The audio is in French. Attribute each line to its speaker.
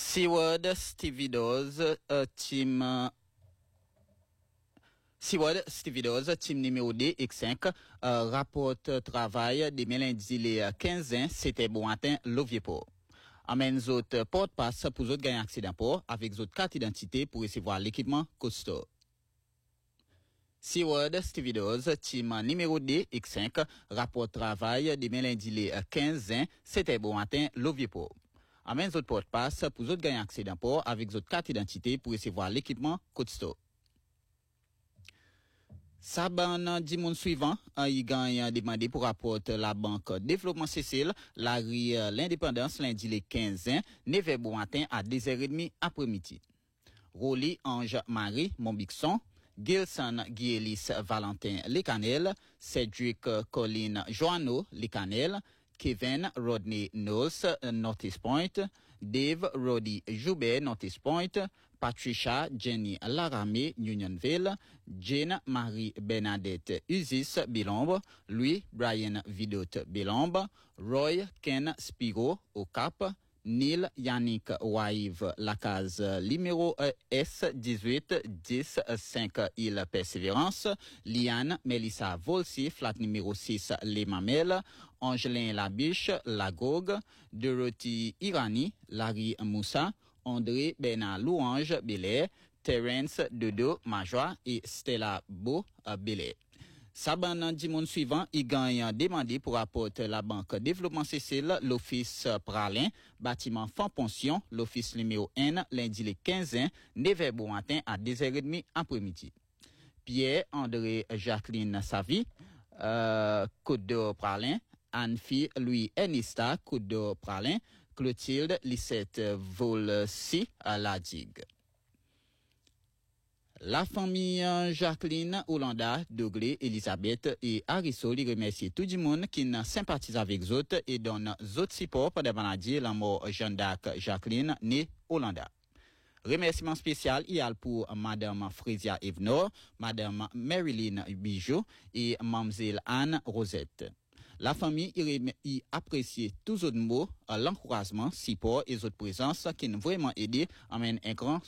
Speaker 1: Seward Stevidos, team numéro D, X5, rapporte travail de lundi les 15 ans, c'était bon matin, Loviepo. Amène autres porte-passe pour autres gagner accident pour, avec autres carte d'identité pour recevoir l'équipement costaud. Seward Stevidos, team numéro D, X5, rapporte travail de lundi les 15 ans, c'était bon matin, Loviepo. Amène autres porte-passe pour autres gagner accident pour, avec autres carte d'identité pour recevoir l'équipement costaud. Saban dimanche suivant, il gagne demandé pour rapporter la banque développement Cécile, la rue l'indépendance lundi les 15 ans, 9h bon matin à 2h30 après-midi. Roli Ange Marie Montbixon, Gilson Guielis Valentin Lecanel, Cedric Colin Joanneau Lecanel, Kevin Rodney Knowles, Notice Point, Dave Roddy Joubert, Notice Point, Patricia Jenny Laramé, Unionville, Jane Marie Bernadette Uzis, Bilombe, Louis Brian Vidot, Bilombe, Roy Ken Spiro, au Cap, Neil Yannick Waive, Lacase, numéro S18 10 5 Île Persévérance, Liane Melissa Volsi, flat numéro 6 Les Mamelles, Angelin Labiche, Lagogue, Dorothy Irani, Larry Moussa, André Bernard Louange Belay, Terence Dodo Majoie et Stella Beau Belay. Saban dimanche suivant, il gagne demandé pour apporter la banque développement Cécile, l'office Pralin, bâtiment Fonds Pension, l'office numéro N, lundi les 15 ans, 9h bon matin à 2h30 après-midi. Pierre-André Jacqueline Savi, Côte d'Or Pralin, Anne-Fille Louis Ernesta, Côte d'Or Pralin, Clotilde Lisette Volsi à la digue. La famille Jacqueline, Hollanda, Douglé, Elisabeth et Arisso les remercie tout le monde qui sympathise avec eux et donne autres support pour la maladie la mort Jeanne d'Arc Jacqueline, née Hollanda. Remerciement spécial il pour Madame Frisia Evenor, Madame Marilyn Bijou et Mademoiselle Anne Rosette. La famille y apprécie tous autres mots, l'encouragement, support et autres présences qui nous vraiment aidé à mener un grand